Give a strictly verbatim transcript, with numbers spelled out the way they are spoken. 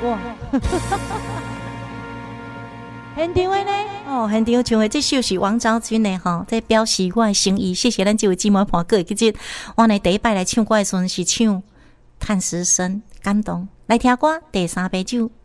哇！现场的呢？哦，现场唱的这首是王昭君的吼，在表示我的心意。谢谢咱这位姊妹伴歌，其实我呢第一摆来唱歌的时阵是唱《叹息声》，感动。来听歌第三杯酒。